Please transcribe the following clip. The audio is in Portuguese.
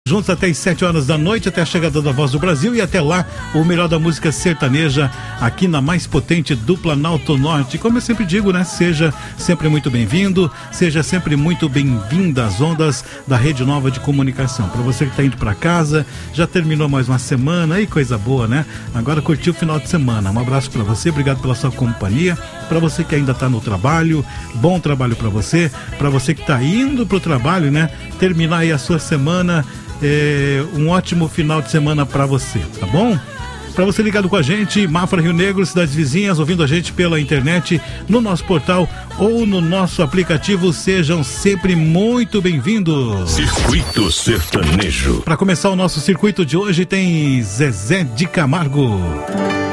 juntos até as 7 horas da noite, até a chegada da Voz do Brasil, e até lá, o melhor da música sertaneja aqui na mais potente do Planalto Norte. Como eu sempre digo, né? Seja sempre muito bem-vindo, seja sempre muito bem-vinda às ondas da Rede Nova de Comunicação. Para você que está indo para casa, já terminou mais uma semana, aí coisa boa, né? Agora curtiu o final de semana. Um abraço para você, obrigado pela sua companhia. Para você que ainda está no trabalho, bom trabalho para você. Para você que está indo pro trabalho, né? Terminar aí a sua semana, um ótimo final de semana para você, tá bom? Para você ligado com a gente, Mafra Rio Negro, cidades vizinhas, ouvindo a gente pela internet, no nosso portal ou no nosso aplicativo, sejam sempre muito bem-vindos. Circuito Sertanejo. Para começar o nosso circuito de hoje tem Zezé de Camargo.